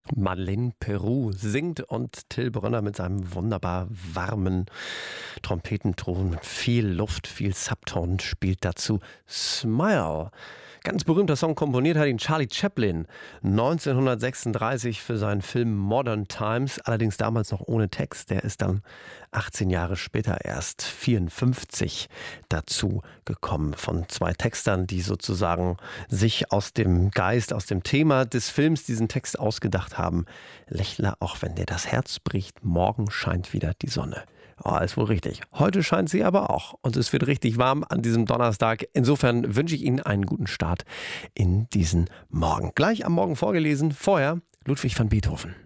Madeleine Peru singt und Till Brönner mit seinem wunderbar warmen Trompetenton mit viel Luft, viel Subton spielt dazu Smile. Ganz berühmter Song, komponiert hat ihn Charlie Chaplin 1936 für seinen Film Modern Times, allerdings damals noch ohne Text. Der ist dann 18 Jahre später erst 54 dazu gekommen von zwei Textern, die sozusagen sich aus dem Geist, aus dem Thema des Films diesen Text ausgedacht haben. Lächle, auch wenn dir das Herz bricht, morgen scheint wieder die Sonne. Oh, ist wohl richtig. Heute scheint sie aber auch. Und es wird richtig warm an diesem Donnerstag. Insofern wünsche ich Ihnen einen guten Start in diesen Morgen. Gleich am Morgen vorgelesen. Vorher Ludwig van Beethoven.